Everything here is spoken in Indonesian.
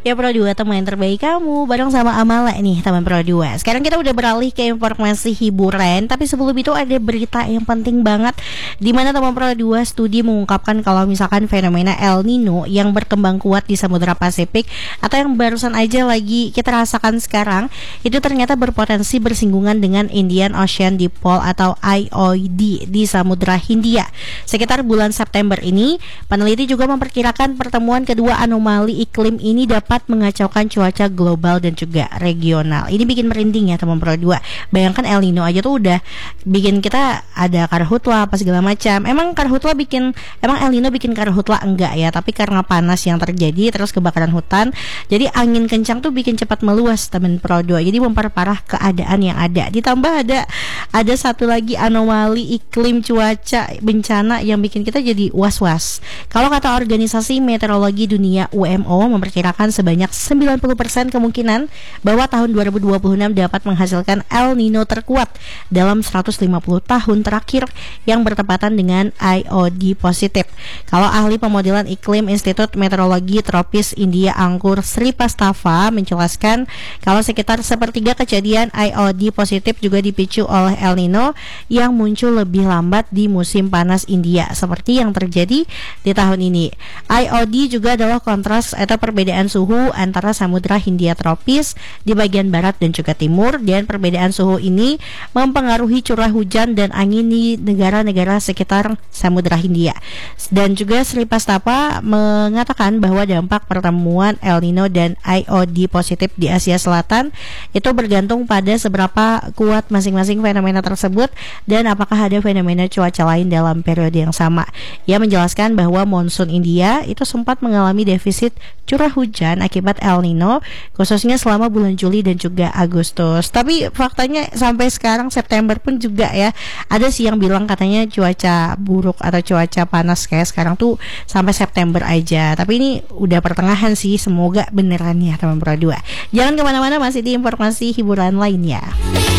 Ya Pro 2, teman terbaik kamu bareng sama Amala nih teman Pro 2. Sekarang kita udah beralih ke informasi hiburan, tapi sebelum itu ada berita yang penting banget, di mana teman Pro 2 studi mengungkapkan kalau misalkan fenomena El Nino yang berkembang kuat di Samudra Pasifik atau yang barusan aja lagi kita rasakan sekarang, itu ternyata berpotensi bersinggungan dengan Indian Ocean Dipole atau IOD di Samudra Hindia. Sekitar bulan September ini, peneliti juga memperkirakan pertemuan kedua anomali iklim ini dapat mengacaukan cuaca global dan juga regional. Ini bikin merinding ya teman Pro 2. Bayangkan El Nino aja tuh udah bikin kita ada karhutla apa segala macam. Emang El Nino bikin karhutla enggak ya, tapi karena panas yang terjadi terus kebakaran hutan, jadi angin kencang tuh bikin cepat meluas teman Pro 2. Jadi memperparah keadaan yang ada. Ditambah ada satu lagi anomali iklim cuaca bencana yang bikin kita jadi was-was. Kalau kata Organisasi Meteorologi Dunia WMO memperkirakan sebanyak 90% kemungkinan bahwa tahun 2026 dapat menghasilkan El Nino terkuat dalam 150 tahun terakhir yang bertepatan dengan IOD positif. Kalau ahli pemodelan iklim Institut Meteorologi Tropis India Angkur Sri Pastava menjelaskan kalau sekitar sepertiga kejadian IOD positif juga dipicu oleh El Nino yang muncul lebih lambat di musim panas India seperti yang terjadi di tahun ini. IOD juga adalah kontras atau perbedaan suhu antara Samudra Hindia tropis di bagian barat dan juga timur, dan perbedaan suhu ini mempengaruhi curah hujan dan angin di negara-negara sekitar Samudra Hindia. Dan juga Sri Pastapa mengatakan bahwa dampak pertemuan El Nino dan IOD positif di Asia Selatan itu bergantung pada seberapa kuat masing-masing fenomena tersebut dan apakah ada fenomena cuaca lain dalam periode yang sama. Ia menjelaskan bahwa monsun India itu sempat mengalami defisit curah hujan akibat El Nino khususnya selama bulan Juli dan juga Agustus. Tapi faktanya sampai sekarang September pun juga ya, ada sih yang bilang katanya cuaca buruk atau cuaca panas kayak sekarang tuh sampai September aja. Tapi ini udah pertengahan sih, semoga beneran ya teman Pro 2. Jangan kemana-mana, masih di informasi hiburan lainnya.